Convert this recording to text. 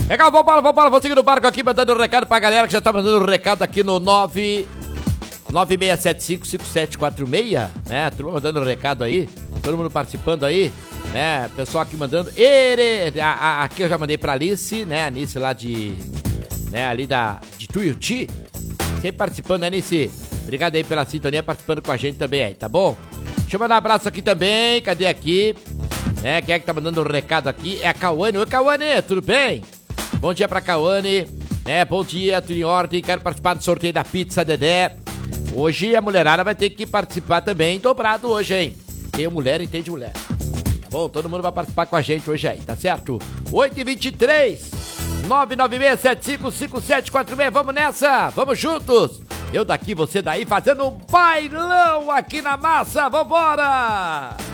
Legal, vambora, vou seguir no barco aqui, mandando um recado pra galera que já tá mandando um recado aqui no 96755746, né? Turma mandando um recado aí, todo mundo participando aí, né? Pessoal aqui mandando. Aqui eu já mandei pra Alice, né? A Alice lá ali de Tuiuti. Sempre participando, né, Alice? Obrigado aí pela sintonia, participando com a gente também aí, tá bom? Deixa eu mandar um abraço aqui também, cadê aqui? Quem é que tá mandando um recado aqui? É a Cauane. Oi, Cauane, tudo bem? Bom dia pra Cauane, bom dia, tudo em ordem, quero participar do sorteio da pizza Dedé. Hoje a mulherada vai ter que participar também, dobrado hoje, hein? Quem é mulher, entende mulher. Tá bom? Todo mundo vai participar com a gente hoje aí, tá certo? 8h23, 996755746, vamos nessa, vamos juntos! Eu daqui, você daí, fazendo um bailão aqui na massa, vambora!